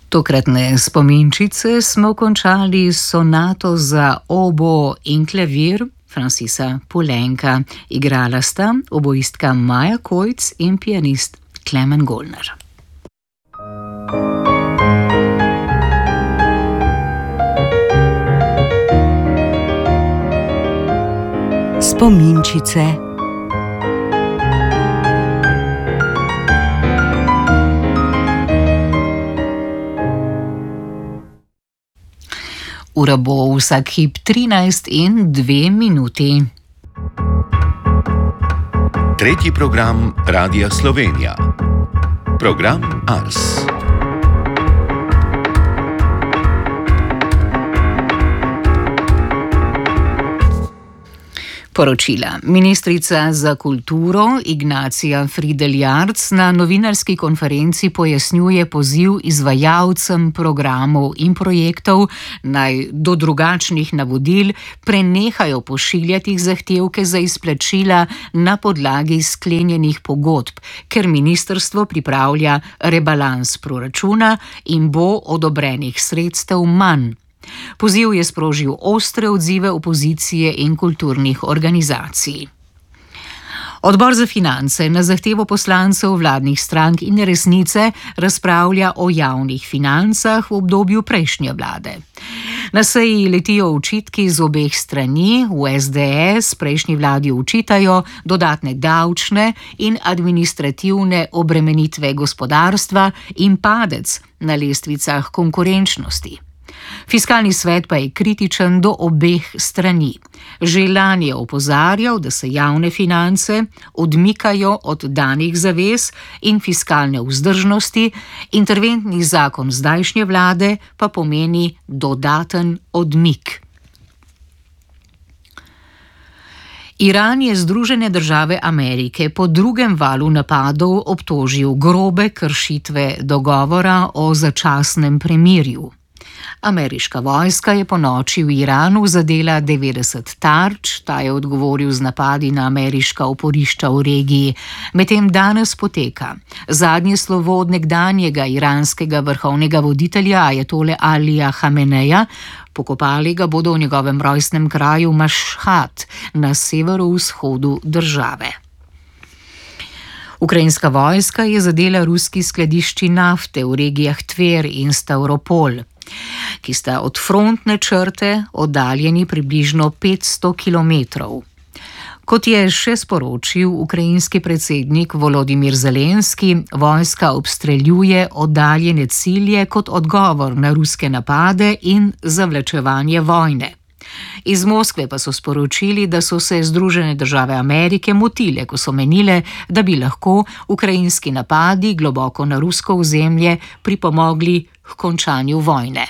Tokratne spominčice smo končali s sonato za obo in klavir Francisa Poulenca. Igrala sta oboistka Maja Kojc in pianist Klemen Golnar. Spominčice. Ura bo vsak hip 13:02. Tretji program Radia Slovenija. Program Ars. Poročila. Ministrica za kulturo Ignacija Fridl-Jarc na novinarski konferenci pojasnjuje poziv izvajalcem programov in projektov, naj do drugačnih navodil prenehajo pošiljati zahtevke za izplačila na podlagi sklenjenih pogodb, ker ministrstvo pripravlja rebalans proračuna in bo odobrenih sredstev manj. Poziv je sprožil ostre odzive opozicije in kulturnih organizacij. Odbor za finance na zahtevo poslancev vladnih strank in Resnice razpravlja o javnih financah v obdobju prejšnje vlade. Na seji letijo očitki z obeh strani. V SDS prejšnji vladi očitajo dodatne davčne in administrativne obremenitve gospodarstva in padec na lestvicah konkurenčnosti. Fiskalni svet pa je kritičen do obeh strani. Že lani je opozarjal, da se javne finance odmikajo od danih zavez in fiskalne vzdržnosti, interventni zakon zdajšnje vlade pa pomeni dodaten odmik. Iran je Združene države Amerike po drugem valu napadov obtožil grobe kršitve dogovora o začasnem premirju. Ameriška vojska je ponoči v Iranu zadela 90 tarč, ta je odgovoril z napadi na ameriška oporišča v regiji. Medtem danes poteka zadnje slovo od nekdanjega iranskega vrhovnega voditelja ajatole Alija Hameneja. Pokopali ga bodo v njegovem rojstnem kraju Mašhad na severovzhodu države. Ukrajinska vojska je zadela ruski skladišči nafte v regijah Tver in Stavropol, ki sta od frontne črte oddaljeni približno 500 kilometrov. Kot je še sporočil ukrajinski predsednik Volodimir Zelenski, vojska obstreljuje oddaljene cilje kot odgovor na ruske napade in zavlačevanje vojne. Iz Moskve pa so sporočili, da so se Združene države Amerike motile, ko so menile, da bi lahko ukrajinski napadi globoko na rusko ozemlje pripomogli k končanju vojne.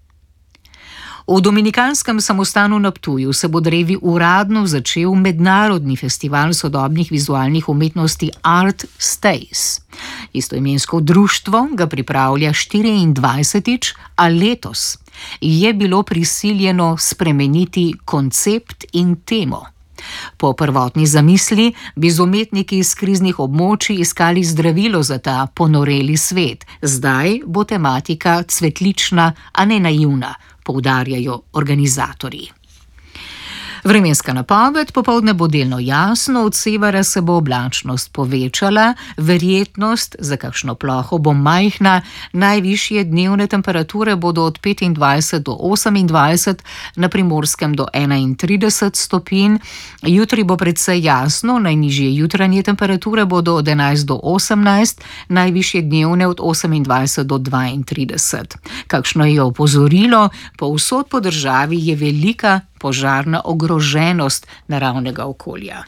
V Dominikanskem samostanu na Ptuju se bo drevi uradno začel mednarodni festival sodobnih vizualnih umetnosti Art Stays. Istoimensko društvo ga pripravlja 24-tič, a letos je bilo prisiljeno spremeniti koncept in temo. Po prvotni zamisli bi z umetniki iz kriznih območij iskali zdravilo za ta ponoreli svet. Zdaj bo tematika cvetlična, a ne naivna, poudarjajo organizatorji. Vremenska napoved: popoldne bo delno jasno, od severa se bo oblačnost povečala, verjetnost za kakšno ploho bo majhna, najvišje dnevne temperature bodo od 25 do 28, na Primorskem do 31 stopinj. Jutri bo precej jasno, najnižje jutranje temperature bodo od 11 do 18, najvišje dnevne od 28 do 32. Kakšno je opozorilo: povsod po državi je velika požarna ogroženost naravnega okolja.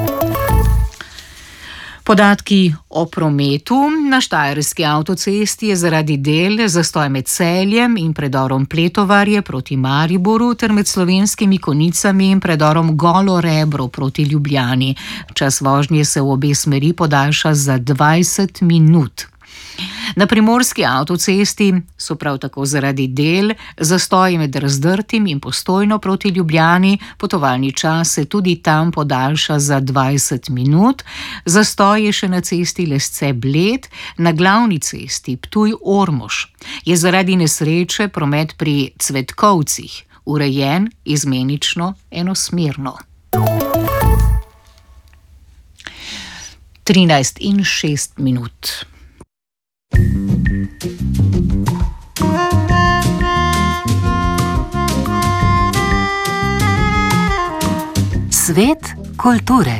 Podatki o prometu. Na Štajerski avtocesti je zaradi del zastoj med Celjem in predorom Pletovarje proti Mariboru ter med Slovenskimi Konicami in predorom Golo Rebro proti Ljubljani. Čas vožnje se v obe smeri podaljša za 20 minut. Na primorski avtocesti so prav tako zaradi del zastoji med Razdrtim in Postojno proti Ljubljani, potovalni čas se tudi tam podaljša za 20 minut, zastoj je še na cesti Lesce-Bled, na glavni cesti Ptuj-Ormož je zaradi nesreče promet pri Cvetkovcih urejen izmenično enosmerno. 13:06. Svet kulture.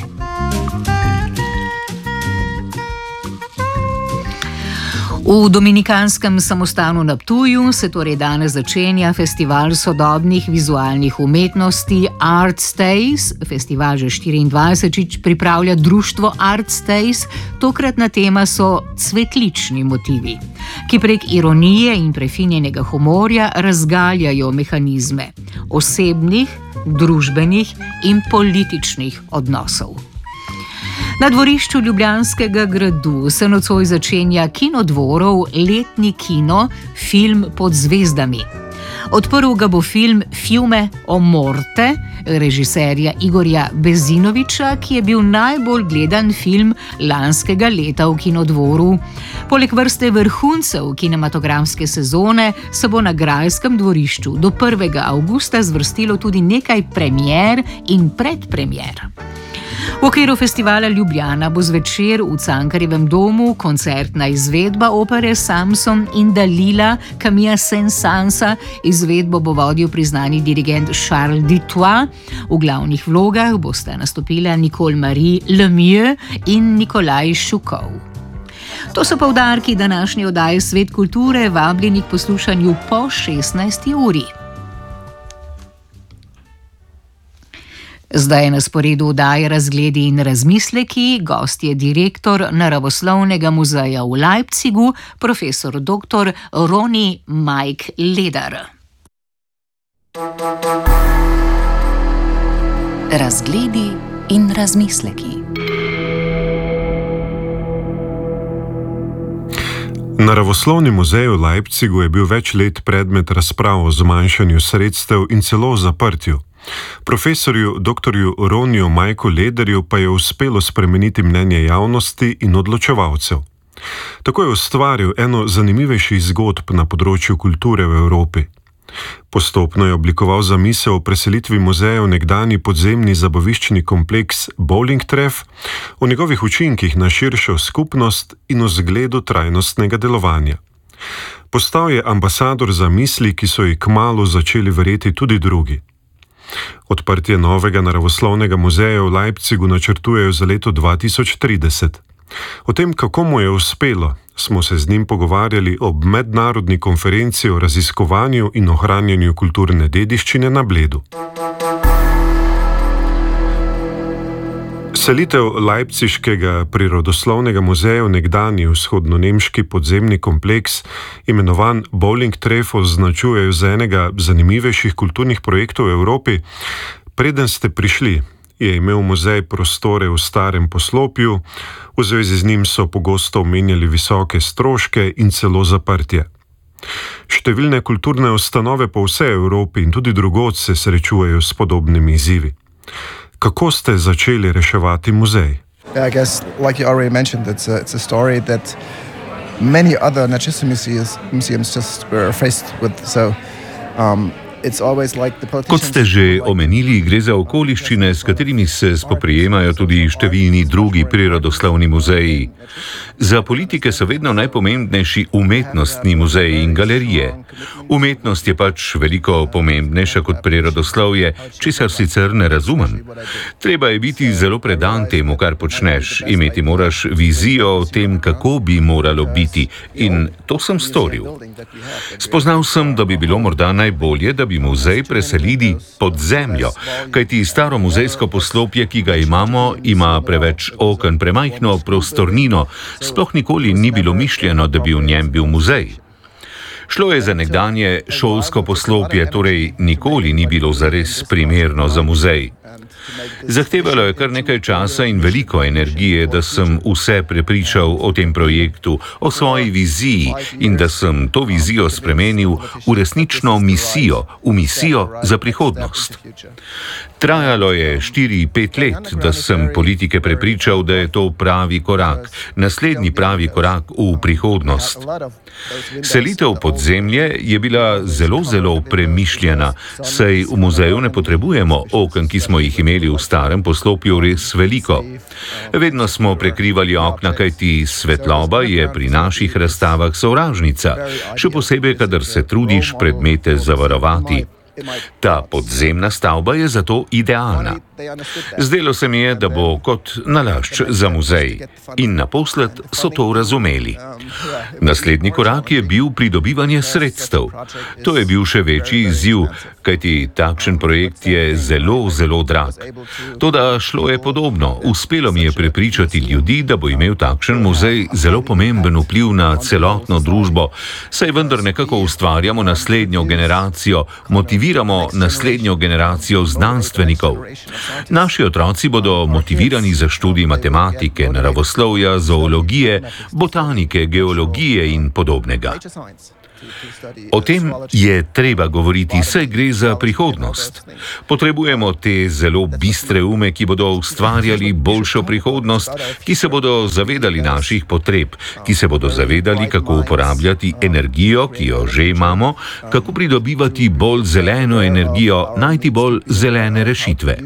V Dominikanskem samostanu na Ptuju se torej danes začenja festival sodobnih vizualnih umetnosti Artstays. Festival že 24. pripravlja društvo Artstays, tokratna tema so cvetlični motivi, ki prek ironije in prefinjenega humorja razgaljajo mehanizme osebnih, družbenih in političnih odnosov. Na dvorišču Ljubljanskega gradu se nocoj začenja Kinodvorov letni kino Film pod zvezdami. Odprl ga bo film Fiume o morte režiserja Igorja Bezinoviča, ki je bil najbolj gledan film lanskega leta v Kinodvoru. Poleg vrste vrhuncev kinematografske sezone se bo na grajskem dvorišču do 1. avgusta zvrstilo tudi nekaj premier in predpremier. V okviru festivala Ljubljana bo zvečer v Cankarjevem domu koncertna izvedba opere Samson in Dalila Camilla Saint-Sansa. Izvedbo bo vodil priznani dirigent Charles Dutoit. V glavnih vlogah bosta nastopila Nicole Marie Lemieux in Nikolaj Šukov. To so poudarki današnje oddaje Svet kulture, vabljeni k poslušanju po 16. uri. Zdaj je na sporedu oddaje Razgledi in razmisleki, gost je direktor Naravoslovnega muzeja v Leipzigu, profesor dr. Ronny Mike Leder. Razgledi in razmisleki. Naravoslovni muzej v Leipzigu je bil več let predmet razprav o zmanjšanju sredstev in celo o zaprtju. Profesorju dr. Ronnyju Mikeu Lederju pa je uspelo spremeniti mnenje javnosti in odločevalcev. Tako je ustvaril eno zanimivejših zgodb na področju kulture v Evropi. Postopno je oblikoval zamisel o preselitvi muzeja v nekdanji podzemni zabaviščni kompleks Bowlingtreff, o njegovih učinkih na širšo skupnost in o zgledu trajnostnega delovanja. Postal je ambasador za misli, ki so ji kmalu začeli verjeti tudi drugi. Odprtje novega naravoslovnega muzeja v Leipzigu načrtujejo za leto 2030. O tem, kako mu je uspelo, smo se z njim pogovarjali ob mednarodni konferenci o raziskovanju in ohranjanju kulturne dediščine na Bledu. Selitev Leipziškega prirodoslovnega muzeja v nekdanji vzhodnonemški podzemni kompleks, imenovan Bowlingtreff, označujejo za enega zanimivejših kulturnih projektov v Evropi. Preden ste prišli, je imel muzej prostore v starem poslopju, v zvezi z njim so pogosto omenjali visoke stroške in celo zaprtje. Številne kulturne ustanove po vsej Evropi in tudi drugod se srečujejo s podobnimi izzivi. Kako ste začeli reševati muzej? I guess, like you already mentioned, it's a story that many other natural museums just were faced with. So, Kot ste že omenili, gre za okoliščine, s katerimi se spoprijemajo tudi številni drugi prirodoslovni muzeji. Za politike so vedno najpomembnejši umetnostni muzeji in galerije. Umetnost je pač veliko pomembnejša kot prirodoslovje, česar sicer ne razumem. Treba je biti zelo predan temu, kar počneš, imeti moraš vizijo o tem, kako bi moralo biti, in to sem storil. Spoznal sem, da bi bilo morda najbolje, da bi muzej preselili pod zemljo, kajti staro muzejsko poslopje, ki ga imamo, ima preveč oken, premajhno prostornino, sploh nikoli ni bilo mišljeno, da bi v njem bil muzej. Šlo je za nekdanje šolsko poslopje, torej nikoli ni bilo zares primerno za muzej. Zahtevalo je kar nekaj časa in veliko energije, da sem vse prepričal o tem projektu, o svoji viziji in da sem to vizijo spremenil v resnično misijo, v misijo za prihodnost. Trajalo je 4-5 let, da sem politike prepričal, da je to pravi korak, naslednji pravi korak v prihodnost. Selitev pod zemlje je bila zelo premišljena, saj v muzeju ne potrebujemo oken, ki smo jih imeli v starem poslopju, res veliko. Vedno smo prekrivali okna, kajti svetloba je pri naših razstavah sovražnica, še posebej, kadar se trudiš predmete zavarovati. Ta podzemna stavba je zato idealna. Zdelo se mi je, da bo kot nalašč za muzej in naposled so to razumeli. Naslednji korak je bil pridobivanje sredstev. To je bil še večji izziv, kajti takšen projekt je zelo drag. Toda šlo je podobno. Uspelo mi je prepričati ljudi, da bo imel takšen muzej zelo pomemben vpliv na celotno družbo, saj vendar nekako ustvarjamo naslednjo generacijo, motiviramo naslednjo generacijo znanstvenikov. Naši otroci bodo motivirani za študij matematike, naravoslovja, zoologije, botanike, geologije in podobnega. O tem je treba govoriti, saj gre za prihodnost. Potrebujemo te zelo bistre ume, ki bodo ustvarjali boljšo prihodnost, ki se bodo zavedali naših potreb, ki se bodo zavedali, kako uporabljati energijo, ki jo že imamo, kako pridobivati bolj zeleno energijo, najti bolj zelene rešitve.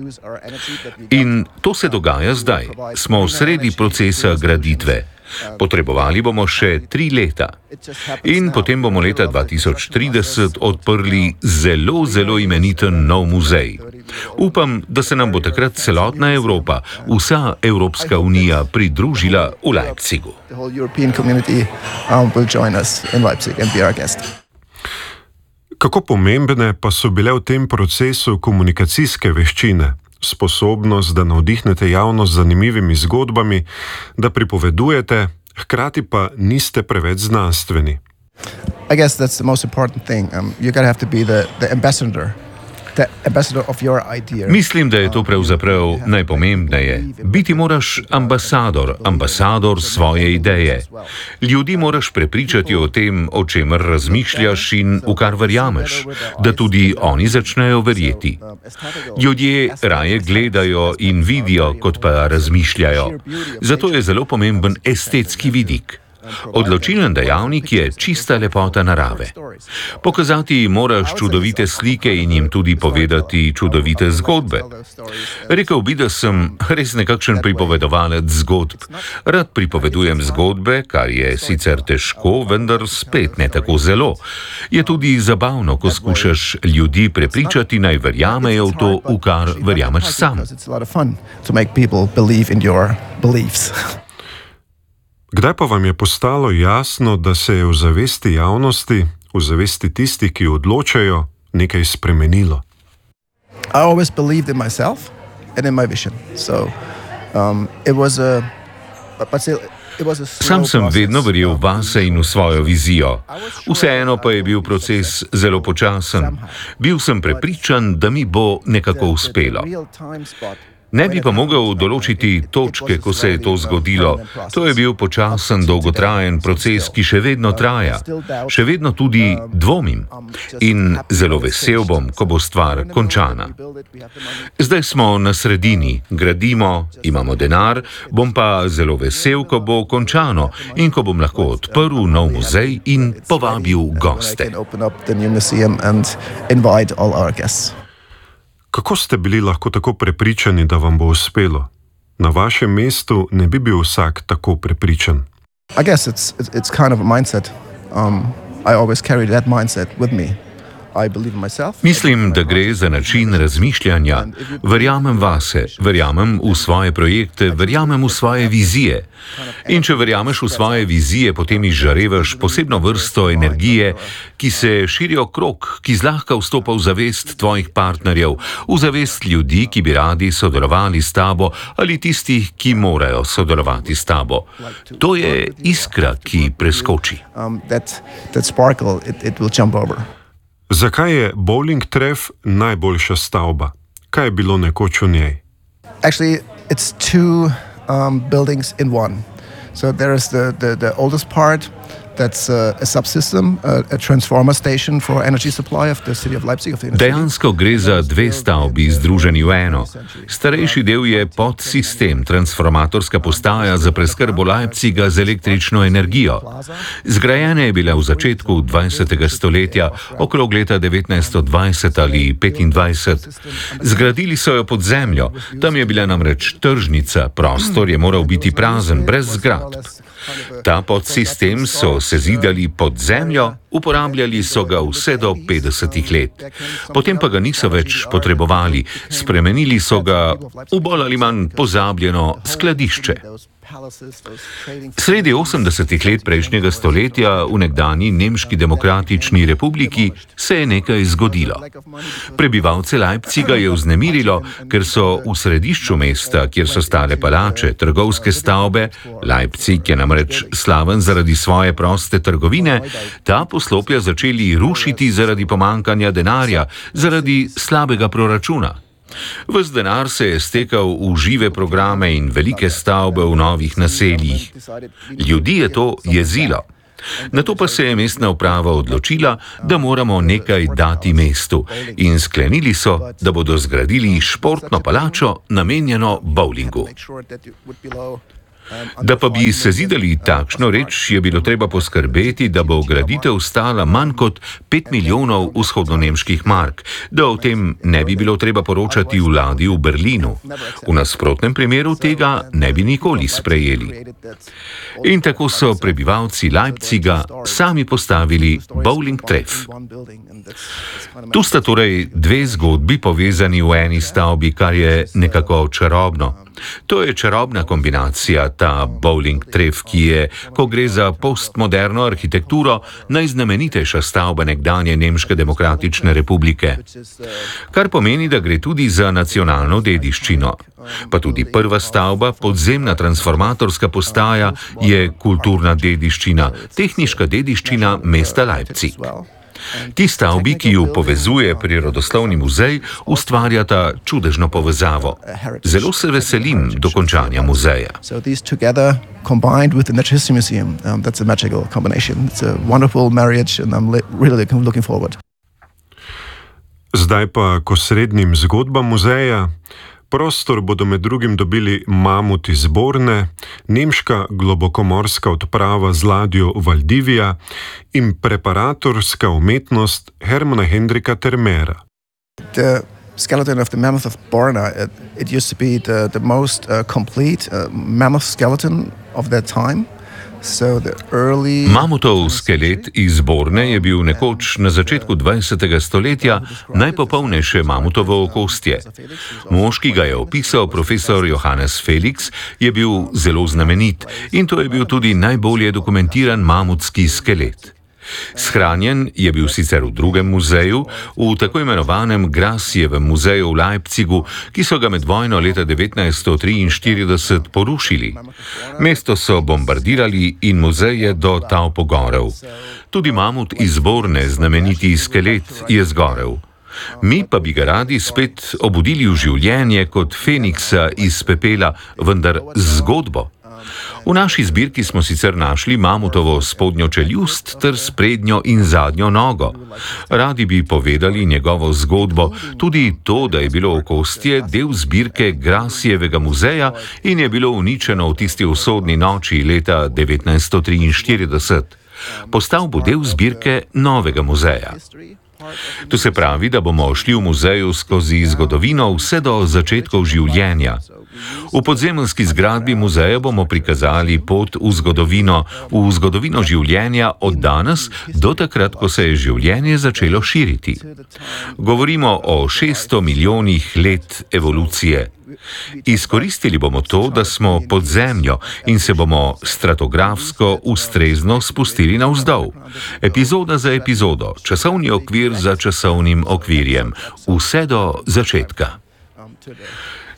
In to se dogaja zdaj. Smo v sredi procesa graditve. Potrebovali bomo še 3 leta. In potem bomo leta 2030 odprli zelo imeniten nov muzej. Upam, da se nam bo takrat celotna Evropa, vsa Evropska unija pridružila v Leipzigu. Kako pomembne pa so bile v tem procesu komunikacijske veščine? Sposobnost, da navdihnete javnost z zanimivimi zgodbami, da pripovedujete, hkrati pa niste preveč znanstveni. I guess that's the most important thing. You gotta have to be the ambassador of your idea. Mislim, da je to pravzaprav najpomembneje. Biti moraš ambasador svoje ideje. Ljudi moraš prepričati o tem, o čemer razmišljaš in v kar verjameš, da tudi oni začnejo verjeti. Ljudje raje gledajo in vidijo, kot pa razmišljajo. Zato je zelo pomemben estetski vidik. Odločilen dejavnik je čista lepota narave. Pokazati moraš čudovite slike in jim tudi povedati čudovite zgodbe. Rekel bi, da sem res nekakšen pripovedovalec zgodb. Rad pripovedujem zgodbe, kar je sicer težko, vendar spet ne tako zelo. Je tudi zabavno, ko skušaš ljudi prepričati, naj verjamejo v to, v kar verjameš sam. Kdaj pa vam je postalo jasno, da se je v zavesti javnosti, v zavesti tistih, ki odločajo, nekaj spremenilo? I always believed in myself and in my vision. So it was a Sam sem vedno verjel vase in v svojo vizijo. Vseeno pa je bil proces zelo počasen. Bil sem prepričan, da mi bo nekako uspelo. Ne bi pa mogel določiti točke, ko se je to zgodilo. To je bil počasen, dolgotrajen proces, ki še vedno traja. Še vedno tudi dvomim. In zelo vesel bom, ko bo stvar končana. Zdaj smo na sredini, gradimo, imamo denar, bom pa zelo vesel, ko bo končano in ko bom lahko odprl nov muzej in povabil goste. Kako ste bili lahko tako prepričani, da vam bo uspelo? Na vašem mestu ne bi bil vsak tako prepričan. I guess it's kind of a mindset. I always carry that mindset with me. Mislim, da gre za način razmišljanja. Verjamem vase, verjamem v svoje projekte, verjamem v svoje vizije. In če verjameš v svoje vizije, potem izžarevaš posebno vrsto energije, ki se širi okrog, ki zlahka vstopa v zavest tvojih partnerjev, v zavest ljudi, ki bi radi sodelovali s tabo ali tistih, ki morajo sodelovati s tabo. To je iskra, ki preskoči. That sparkle, it will jump over. Zakaj je Bowling Treff najboljša stavba? Kaj je bilo nekoč v njej? Actually, it's two buildings in one. So there is the oldest part. That's a subsystem, a transformer station for energy supply of the city of Leipzig. Dejansko gre za dve stavbi združeni v eno. Starejši del je podsistem, transformatorska postaja za preskrbo Leipziga z električno energijo. Zgrajena je bila v začetku 20. stoletja, okrog leta 1920 ali 25. Zgradili so jo pod zemljo, tam je bila namreč tržnica, prostor je moral biti prazen, brez zgradb. Ta podsistem so sezidali pod zemljo, uporabljali so ga vse do 50 let. Potem pa ga niso več potrebovali, spremenili so ga v bolj ali manj pozabljeno skladišče. Sredi 80. let prejšnjega stoletja v nekdanji Nemški demokratični republiki se je nekaj zgodilo. Prebivalce Leipziga je vznemirilo, ker so v središču mesta, kjer so stale palače, trgovske stavbe, Leipzig je namreč slaven zaradi svoje proste trgovine, ta poslopja začeli rušiti zaradi pomankanja denarja, zaradi slabega proračuna. Ves denar se je stekal v žive programe in velike stavbe v novih naseljih. Ljudi je to jezilo. Nato pa se je mestna uprava odločila, da moramo nekaj dati mestu in sklenili so, da bodo zgradili športno palačo namenjeno bowlingu. Da pa bi sezidali takšno reč, je bilo treba poskrbeti, da bo graditev stala manj kot 5 milijonov vzhodnonemških mark, da o tem ne bi bilo treba poročati vladi v Berlinu. V nasprotnem primeru tega ne bi nikoli sprejeli. In tako so prebivalci Leipziga sami postavili bowling tref. Tu sta torej dve zgodbi povezani v eni stavbi, kar je nekako čarobno. To je čarobna kombinacija, ta bowling tref, ki je, ko gre za postmoderno arhitekturo, najznamenitejša stavba nekdanje Nemške demokratične republike. Kar pomeni, da gre tudi za nacionalno dediščino. Pa tudi prva stavba, podzemna transformatorska postaja, je kulturna dediščina, tehniška dediščina mesta Leipzig. Ti stavbi, ki ju povezuje prirodoslovni muzej, ustvarjata čudežno povezavo. Zelo se veselim dokončanja muzeja. Zdaj pa k osrednjim zgodbam muzeja. Prostor bodo med drugim dobili mamut iz Borne, nemška globokomorska odprava z ladjo Valdivija in preparatorska umetnost Hermana Hendrika Termera. The skeleton of the mammoth of Borne, it used to be the most complete mammoth skeleton of that time. Mamutov skelet iz Borne je bil nekoč na začetku 20. stoletja najpopolnejše mamutovo okostje. Mož, ki ga je opisal profesor Johannes Felix, je bil zelo znamenit in to je bil tudi najbolje dokumentiran mamutski skelet. Shranjen je bil sicer v drugem muzeju, v tako imenovanem Grassijevem muzeju v Leipzigu, ki so ga med vojno leta 1943 porušili. Mesto so bombardirali in muzej je do tal pogorel. Tudi mamut iz Borne, znameniti skelet, je zgorel. Mi pa bi ga radi spet obudili v življenje kot feniksa iz pepela, vendar z zgodbo. V naši zbirki smo sicer našli mamutovo spodnjo čeljust ter sprednjo in zadnjo nogo. Radi bi povedali njegovo zgodbo, tudi to, da je bilo okostje del zbirke Grassijevega muzeja in je bilo uničeno v tisti usodni noči leta 1943. Postal bo del zbirke novega muzeja. To se pravi, da bomo šli v muzeju skozi zgodovino vse do začetkov življenja. V podzemeljski zgradbi muzeja bomo prikazali pot v zgodovino življenja od danes do takrat, ko se je življenje začelo širiti. Govorimo o 600 milijonih let evolucije. Izkoristili bomo to, da smo pod zemljo in se bomo stratografsko ustrezno spustili navzdol. Epizoda za epizodo, časovni okvir za časovnim okvirjem, vse do začetka.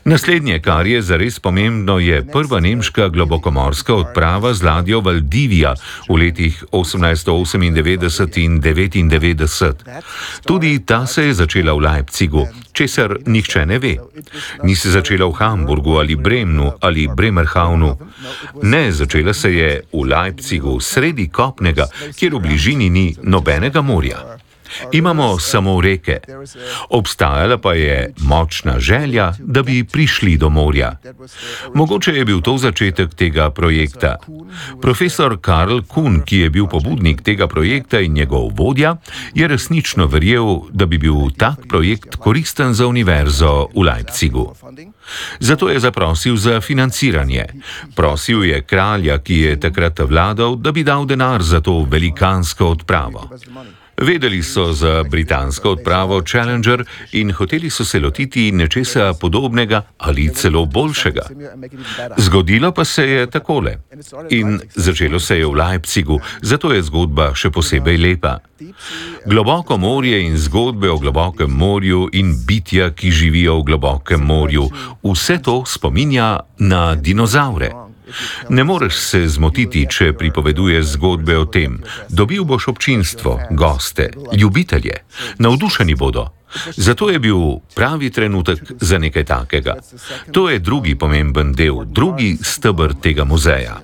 Naslednje, kar je zares pomembno, je prva nemška globokomorska odprava z ladjo Valdivia v letih 1898 in 1999. Tudi ta se je začela v Leipzigu, česar nihče ne ve. Ni se začela v Hamburgu ali Bremnu ali Bremerhavnu. Ne, začela se je v Leipzigu, sredi kopnega, kjer v bližini ni nobenega morja. Imamo samo reke. Obstajala pa je močna želja, da bi prišli do morja. Mogoče je bil to začetek tega projekta. Profesor Karl Kuhn, ki je bil pobudnik tega projekta in njegov vodja, je resnično verjel, da bi bil tak projekt koristen za univerzo v Leipzigu. Zato je zaprosil za financiranje. Prosil je kralja, ki je takrat vladal, da bi dal denar za to velikansko odpravo. Vedeli so za britansko odpravo Challenger in hoteli so se lotiti nečesa podobnega ali celo boljšega. Zgodilo pa se je takole. In začelo se je v Leipzigu, zato je zgodba še posebej lepa. Globoko morje in zgodbe o globokem morju in bitja, ki živijo v globokem morju, vse to spominja na dinozavre. Ne moreš se zmotiti, če pripoveduješ zgodbe o tem. Dobil boš občinstvo, goste, ljubitelje. Navdušeni bodo. Zato je bil pravi trenutek za nekaj takega. To je drugi pomemben del, drugi steber tega muzeja.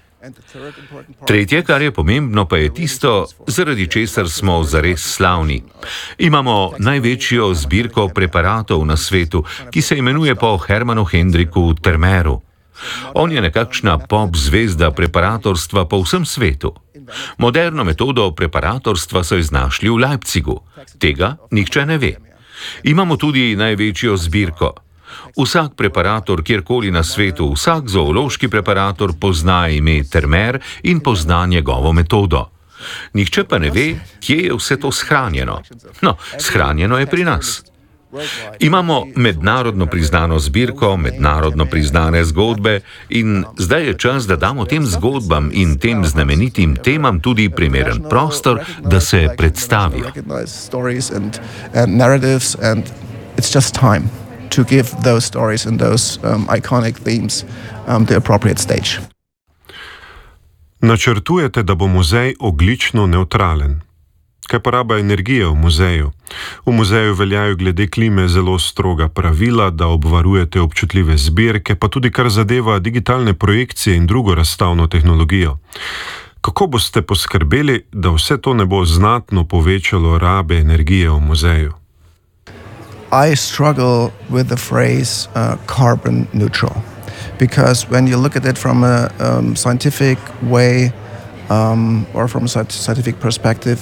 Tretje, kar je pomembno, pa je tisto, zaradi česar smo zares slavni. Imamo največjo zbirko preparatov na svetu, ki se imenuje po Hermanu Hendriku Termeru. On je nekakšna pop zvezda preparatorstva po vsem svetu. Moderno metodo preparatorstva so iznašli v Leipzigu. Tega nihče ne ve. Imamo tudi največjo zbirko. Vsak preparator kjerkoli na svetu, vsak zoološki preparator pozna ime Termer in pozna njegovo metodo. Nihče pa ne ve, kje je vse to shranjeno. No, shranjeno je pri nas. Imamo mednarodno priznano zbirko, mednarodno priznane zgodbe in zdaj je čas, da damo tem zgodbam in tem znamenitim temam tudi primeren prostor, da se predstavijo. Načrtujete, da bo muzej ogljično nevtralen. Kaj pa raba energije v muzeju? V muzeju veljajo glede klime zelo stroga pravila, da obvarujete občutljive zbirke, pa tudi kar zadeva digitalne projekcije in drugo razstavno tehnologijo. Kako boste poskrbeli, da vse to ne bo znatno povečalo rabe energije v muzeju? I struggle with the phrase carbon neutral, because when you look at it from a scientific way or from a scientific perspective,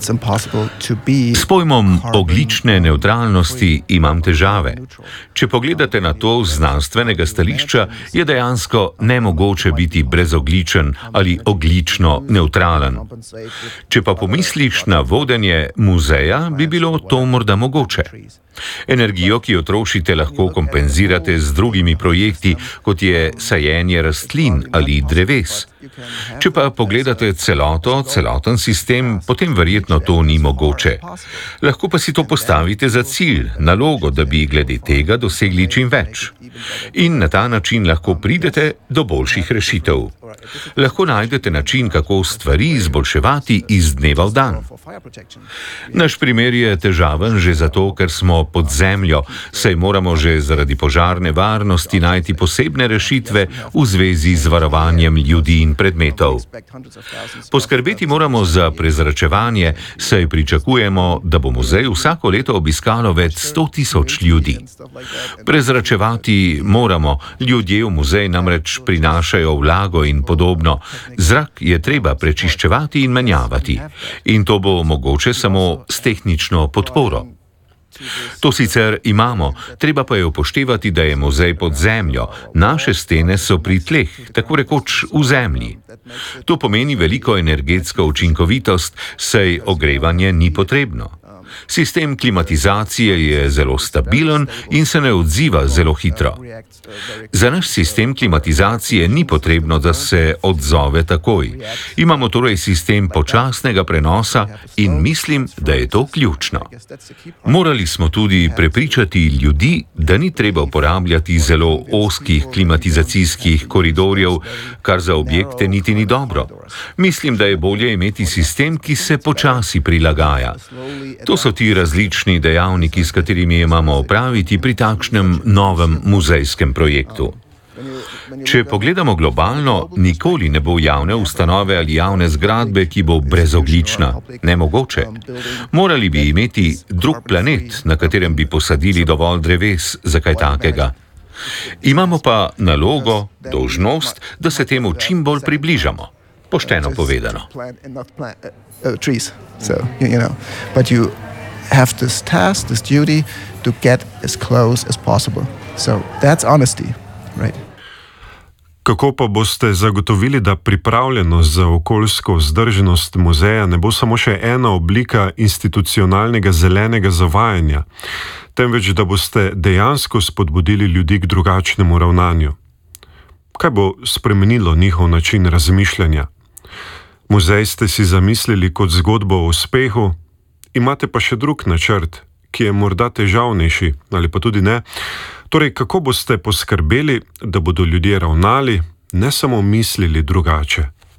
S pojmom ogljične nevtralnosti imam težave. Če pogledate na to z znanstvenega stališča, je dejansko nemogoče biti brezogljičen ali ogljično nevtralen. Če pa pomisliš na vodenje muzeja, bi bilo to morda mogoče. Energijo, ki jo trošite, lahko kompenzirate z drugimi projekti, kot je sajenje rastlin ali dreves. Če pa pogledate celoten sistem, potem verjetno to ni mogoče. Lahko pa si to postavite za cilj, nalogo, da bi glede tega dosegli čim več. In na ta način lahko pridete do boljših rešitev. Lahko najdete način, kako stvari izboljševati iz dneva v dan. Naš primer je težaven že zato, ker smo pod zemljo, saj moramo že zaradi požarne varnosti najti posebne rešitve v zvezi z varovanjem ljudi in predmetov. Poskrbeti moramo za prezračevanje, saj pričakujemo, da bo muzej vsako leto obiskalo več 100.000 ljudi. Prezračevati moramo, ljudje v muzej namreč prinašajo vlago in podobno. Zrak je treba prečiščevati in menjavati. In to bo mogoče samo s tehnično podporo. To sicer imamo, treba pa je upoštevati, da je muzej pod zemljo. Naše stene so pri tleh, tako rekoč v zemlji. To pomeni veliko energetsko učinkovitost, saj ogrevanje ni potrebno. Sistem klimatizacije je zelo stabilen in se ne odziva zelo hitro. Za naš sistem klimatizacije ni potrebno, da se odzove takoj. Imamo torej sistem počasnega prenosa in mislim, da je to ključno. Morali smo tudi prepričati ljudi, da ni treba uporabljati zelo ozkih klimatizacijskih koridorjev, kar za objekte niti ni dobro. Mislim, da je bolje imeti sistem, ki se počasi prilagaja. To so ti različni dejavniki, s katerimi imamo opraviti pri takšnem novem muzejskem projektu. Če pogledamo globalno, nikoli ne bo javne ustanove ali javne zgradbe, ki bo brezogljična. Nemogoče. Morali bi imeti drug planet, na katerem bi posadili dovolj dreves za kaj takega. Imamo pa nalogo, dolžnost, da se temu čim bolj približamo. Pošteno povedano. But you have this task, this duty to get as close as possible. So that's honesty, right? Kako pa boste zagotovili, da pripravljenost za okoljsko vzdržnost muzeja ne bo samo še ena oblika institucionalnega zelenega zavajanja, temveč da boste dejansko spodbudili ljudi k drugačnemu ravnanju? Kaj bo spremenilo njihov način razmišljanja? Muzej ste si zamislili kot zgodbo o uspehu, imate pa še drug načrt, ki je morda težavnejši, ali pa tudi ne. Torej, kako boste poskrbeli, da bodo ljudje ravnali, ne samo mislili drugače?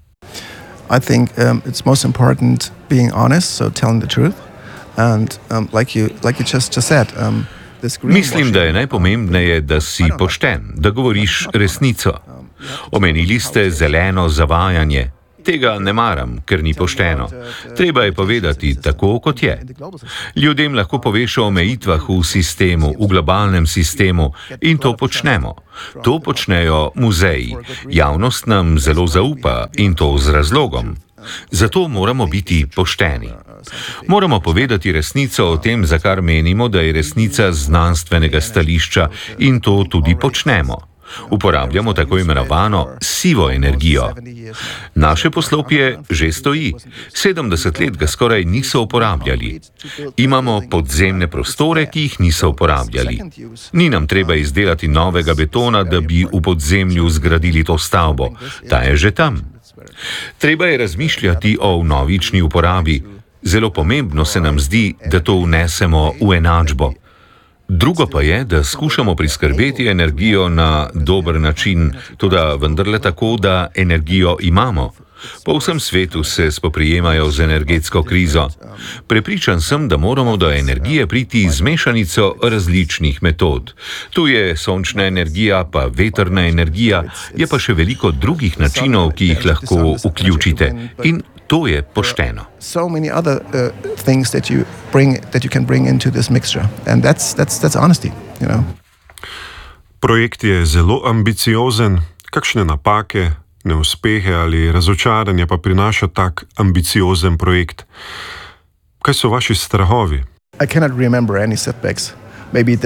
I think it's most important being honest, so telling the truth. And like you just said, Mislim, da je najpomembneje, da si pošten, da govoriš resnico. Omenili ste zeleno zavajanje. Tega ne maram, ker ni pošteno. Treba je povedati tako, kot je. Ljudem lahko poveš o omejitvah v sistemu, v globalnem sistemu in to počnemo. To počnejo muzeji. Javnost nam zelo zaupa in to z razlogom. Zato moramo biti pošteni. Moramo povedati resnico o tem, za kar menimo, da je resnica z znanstvenega stališča in to tudi počnemo. Uporabljamo tako imenovano sivo energijo. Naše poslopje že stoji. 70 let ga skoraj niso uporabljali. Imamo podzemne prostore, ki jih niso uporabljali. Ni nam treba izdelati novega betona, da bi v podzemlju zgradili to stavbo. Ta je že tam. Treba je razmišljati o vnovični uporabi. Zelo pomembno se nam zdi, da to vnesemo v enačbo. Drugo pa je, da skušamo priskrbeti energijo na dober način, toda vendarle tako, da energijo imamo. Po vsem svetu se spoprijemajo z energetsko krizo. Prepričan sem, da moramo do energije priti z mešanico različnih metod. Tu je sončna energija, pa vetrna energija, je pa še veliko drugih načinov, ki jih lahko vključite. In to je pošteno. So many other things that you can bring into this mixture, and that's honesty, you know. Projekt je zelo ambiciozen. Kakšne napake, neuspehe ali razočaranja pa prinaša tak ambiciozen projekt? Kaj so vaši strahovi? I cannot remember any setbacks. Maybe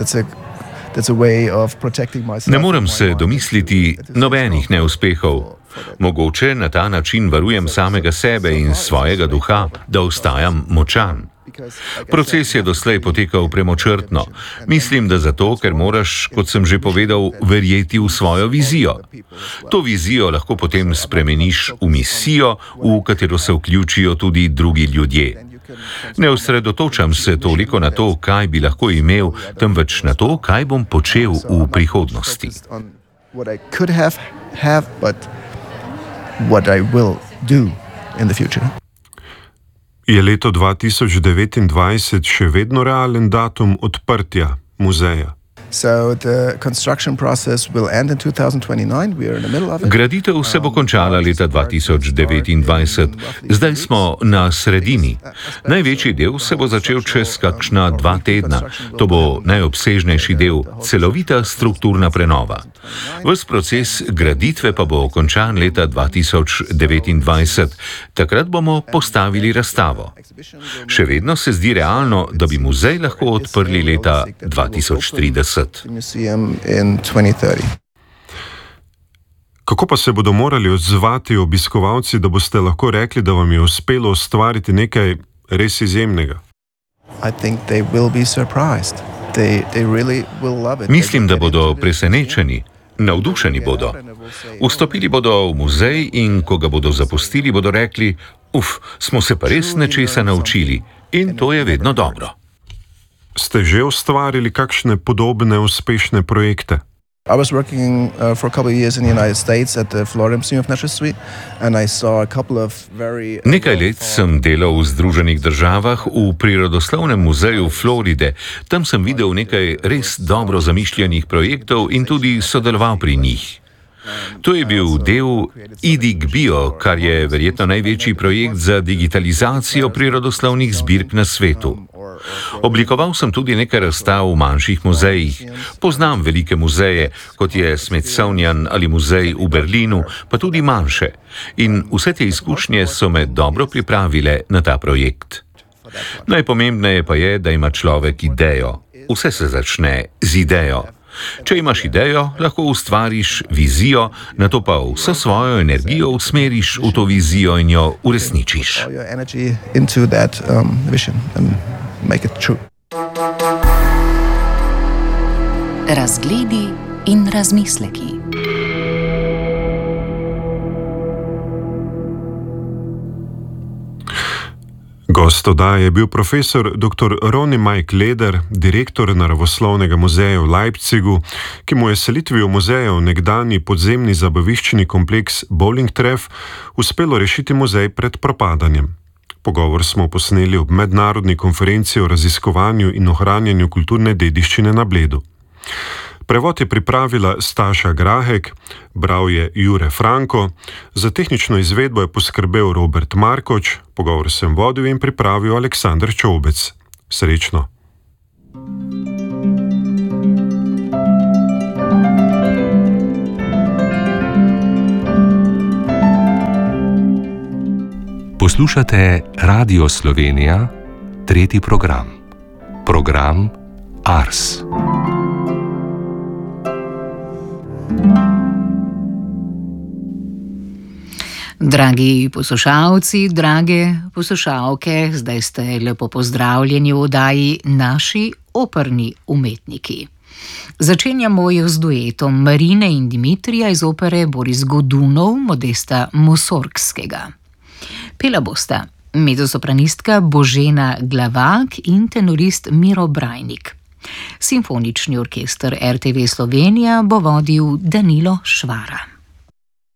that's a way of protecting myself. Ne morem se domisliti nobenih neuspehov. Mogoče na ta način varujem samega sebe in svojega duha, da ostajam močan. Proces je doslej potekal premočrtno. Mislim, da zato, ker moraš, kot sem že povedal, verjeti v svojo vizijo. To vizijo lahko potem spremeniš v misijo, v katero se vključijo tudi drugi ljudje. Ne osredotočam se toliko na to, kaj bi lahko imel, temveč na to, kaj bom počel v prihodnosti. What I will do in the future. Je leto 2029 še vedno realen datum odprtja muzeja? So the construction process will end in 2029. We are in the middle of it. Graditev se bo končala leta 2029. Zdaj smo na sredini. Največji del se bo začel čez kakšna 2 tedna. To bo najobsežnejši del, celovita strukturna prenova. Ves proces graditve pa bo končan leta 2029. Takrat bomo postavili razstavo. Še vedno se zdi realno, da bi muzej lahko odprli leta 2030. Kako pa se bodo morali odzvati obiskovalci, da boste lahko rekli, da vam je uspelo ustvariti nekaj res izjemnega? I think they will be surprised. they really will love it. Mislim, da bodo presenečeni, navdušeni bodo. Vstopili bodo v muzej in ko ga bodo zapustili, bodo rekli: smo se pa res nečesa naučili in to je vedno dobro. Ste že ustvarili kakšne podobne uspešne projekte? I was working for a couple of years in the United States at the Florida Museum of Natural History, and I saw a couple of very... Nekaj let sem delal v Združenih državah v Prirodoslovnem muzeju Floride. Tam sem videl nekaj res dobro zamišljenih projektov in tudi sodeloval pri njih. To je bil del IDIG-Bio, kar je verjetno največji projekt za digitalizacijo prirodoslovnih zbirk na svetu. Oblikoval sem tudi nekaj razstav v manjših muzejih. Poznam velike muzeje, kot je Smithsonian ali muzej v Berlinu, pa tudi manjše. In vse te izkušnje so me dobro pripravile na ta projekt. Najpomembneje pa je, da ima človek idejo. Vse se začne z idejo. Če imaš idejo, lahko ustvariš vizijo, nato pa vso svojo energijo usmeriš v to vizijo in jo uresničiš. Razgledi in razmisleki. Gost oddaje je bil profesor dr. Ronnie Mike Leder, direktor Naravoslovnega muzeja v Leipzigu, ki mu je selitvijo muzeja v nekdanji podzemni zabaviščni kompleks Bowling Treff uspelo rešiti muzej pred propadanjem. Pogovor smo posneli ob mednarodni konferenci o raziskovanju in ohranjanju kulturne dediščine na Bledu. Prevod je pripravila Staša Grahek, bral je Jure Franko, za tehnično izvedbo je poskrbel Robert Markoč, pogovor sem vodil in pripravil Aleksander Čobec. Srečno! Poslušate Radio Slovenija, 3. program. Program Ars. Dragi poslušalci, drage poslušalke, zdaj ste lepo pozdravljeni v oddaji Naši operni umetniki. Začenjamo jo z duetom Marine in Dimitrija iz opere Boris Godunov Modesta Mussorgskega. Pela bosta mezzosopranistka Božena Glavak in tenorist Miro Brajnik. Simfonični orkester RTV Slovenija bo vodil Danilo Švara.